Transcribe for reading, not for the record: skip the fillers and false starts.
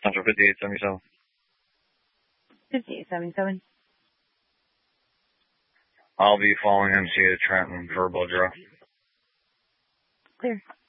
Central 5877. 5877. I'll be following MCA to Trenton for a blood draw. Clear.